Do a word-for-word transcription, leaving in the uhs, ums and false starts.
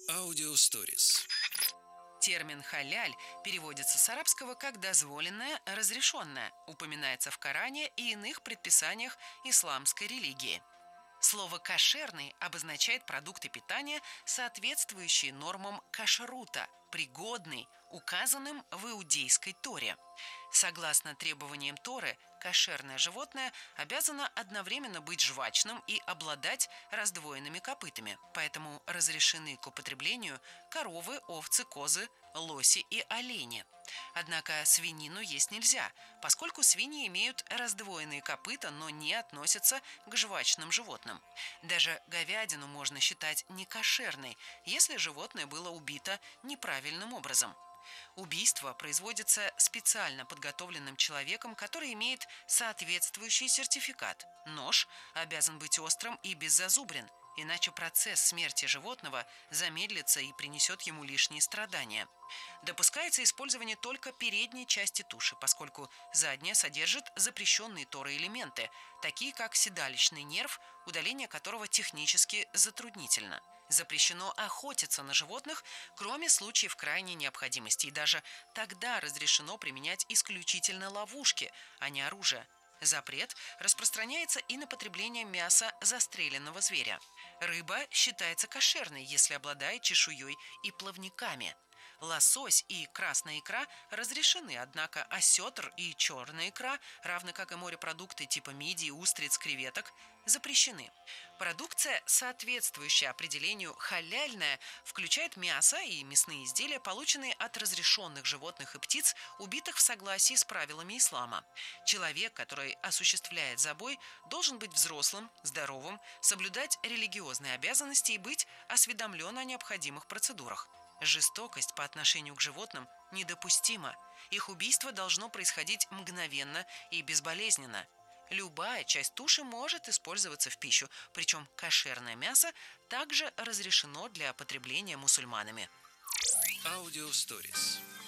Аудиосторис. Термин «халяль» переводится с арабского как «дозволенное», «разрешенное», упоминается в Коране и иных предписаниях исламской религии. Слово «кошерный» обозначает продукты питания, соответствующие нормам кашрута, пригодный, указанным в иудейской Торе. Согласно требованиям Торы, кошерное животное обязано одновременно быть жвачным и обладать раздвоенными копытами, поэтому разрешены к употреблению коровы, овцы, козы, лоси и олени. Однако свинину есть нельзя, поскольку свиньи имеют раздвоенные копыта, но не относятся к жвачным животным. Даже говядину можно считать некошерной, если животное было убито неправильным образом. Убийство производится специально подготовленным человеком, который имеет соответствующий сертификат. Нож обязан быть острым и беззазубрен, иначе процесс смерти животного замедлится и принесет ему лишние страдания. Допускается использование только передней части туши, поскольку задняя содержит запрещенные Торой элементы, такие как седалищный нерв, удаление которого технически затруднительно. Запрещено охотиться на животных, кроме случаев крайней необходимости, и даже тогда разрешено применять исключительно ловушки, а не оружие. Запрет распространяется и на потребление мяса застреленного зверя. Рыба считается кошерной, если обладает чешуей и плавниками. Лосось и красная икра разрешены, однако осетр и черная икра, равно как и морепродукты типа мидий, устриц, креветок, запрещены. Продукция, соответствующая определению халяльная, включает мясо и мясные изделия, полученные от разрешенных животных и птиц, убитых в согласии с правилами ислама. Человек, который осуществляет забой, должен быть взрослым, здоровым, соблюдать религиозные обязанности и быть осведомлен о необходимых процедурах. Жестокость по отношению к животным недопустима. Их убийство должно происходить мгновенно и безболезненно. Любая часть туши может использоваться в пищу, причем кошерное мясо также разрешено для потребления мусульманами. Аудиосторис.